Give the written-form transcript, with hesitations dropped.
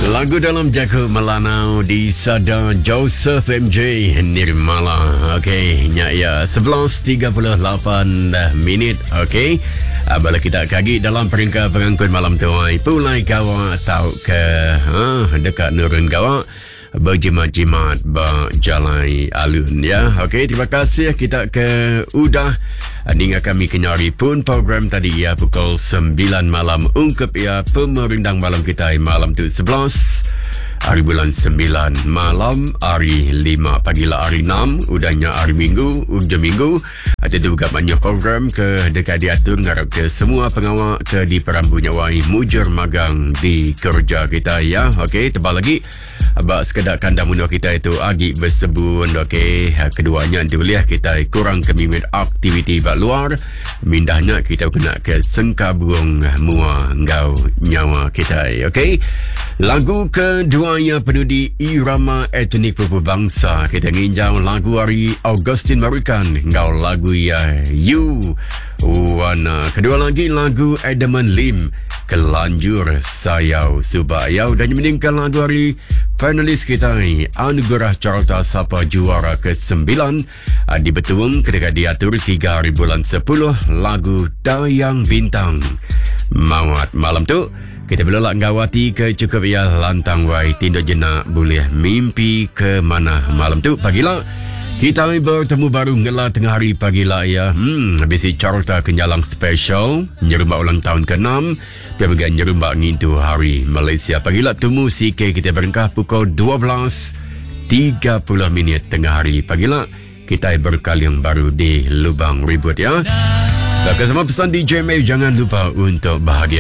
Lagu dalam Jago Melanau di Sada Joseph MJ Nirmala. Okey, ya 11.38 minit. Okey. Bila kita kagi dalam peringkat pengangkut malam tu, pulai kawa tau ke dekat Nurun kawa berjimat-jimat berjalan alun ya. Okey, terima kasih. Kita ke udah hingga kami kenyari pun program tadi ya pukul 9 malam ungkap ya pemerintah malam kita malam tu 11 hari bulan 9 malam hari 5 pagilah hari 6 udahnya hari Minggu ujung Minggu ada juga banyak program ke dekat diatur ngarap ke semua pengawal ke di perambu nyawai mujur magang di kerja kita ya. Okey, tebal lagi abak sekedar kandang muda kita itu agi bersebun. Okey, keduanya nanti boleh kita kurang kemimit aktiviti bak luar mindahnya kita kena ke sengkabung mua ngau nyawa kita. Okey, lagu kedua yang penuh di irama etnik pupu bangsa kita nginjau lagu hari Augustin Marukan ngau lagu ya You Wana. Kedua lagi lagu Edmund Lim Kelanjur Sayau Subayau dan meninggal lagu hari finalis kita Anugerah Carta Sapa juara ke-9 dibetung ketika diatur 3 hari bulan 10 lagu Dayang Bintang Mawat. Malam tu kita belak ngawati ke cukup ya lantang wai tindak jenak boleh mimpi ke mana. Malam tu pagilah kita bertemu baru ngela tengah hari pagilah ya. Bisi carta kenyalang special nyerumba ulang tahun ke-6 pemegang nyerumba ngintu hari Malaysia. Pagilah temu CK kita berengkah pukul 12.30 minit tengah hari. Pagilah kita berkali yang baru di Lubang Ribut ya. Bersama pesan DJ May, jangan lupa untuk bahagia.